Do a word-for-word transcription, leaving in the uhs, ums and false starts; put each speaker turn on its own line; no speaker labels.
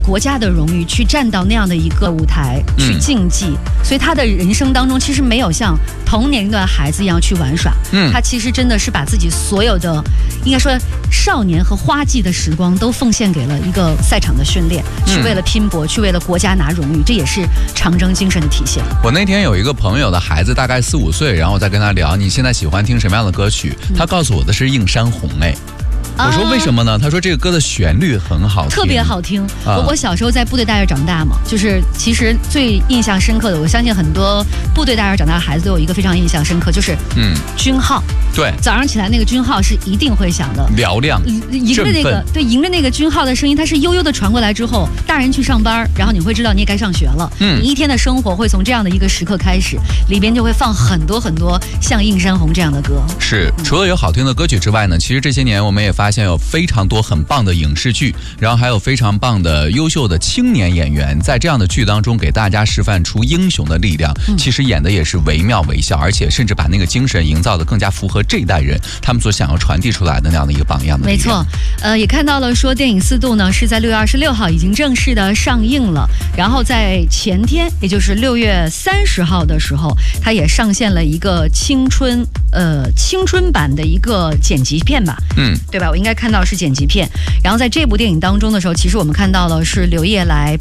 国家的荣誉去站到那样的一个舞台去竞技，嗯、所以他的人生当中其实没有像同年龄段孩子一样去玩耍，嗯，他其实真的是把自己所有的，应该说少年和花季的时光都奉献给了一个赛场的训练，嗯、去为了拼搏，去为了国家拿荣誉，这也是长征精神的体现。
我那天有一个朋友的孩子大概四五岁，然后我在跟他聊，你现在喜欢听什么样的歌曲？嗯、他告诉我的是《映山红》哎。我说为什么呢？他说这个歌的旋律很好听，
特别好听。啊、我我小时候在部队大院长大嘛，就是其实最印象深刻的，我相信很多部队大院长大的孩子都有一个非常印象深刻，就是嗯军号。
对，
早上起来那个军号是一定会响的，
嘹亮，
迎着那个对迎着那个军号的声音，它是悠悠的传过来之后，大人去上班，然后你会知道你也该上学了。嗯，你一天的生活会从这样的一个时刻开始，里边就会放很多很多像《映山红》这样的歌。
是，除了有好听的歌曲之外呢，其实这些年我们也发现有非常多很棒的影视剧，然后还有非常棒的优秀的青年演员，在这样的剧当中给大家示范出英雄的力量，嗯、其实演的也是惟妙惟肖，而且甚至把那个精神营造的更加符合这一代人他们所想要传递出来的那样的一个榜样的力量。
没错，呃，也看到了说电影《四度》呢是在六月二十六号已经正式的上映了，然后在前天，也就是六月三十号的时候，它也上线了一个青春呃青春版的一个剪辑片吧，嗯，对吧？我应该看到是剪辑片。然后在这部电影当中的时候，其实我们看到了是刘烨来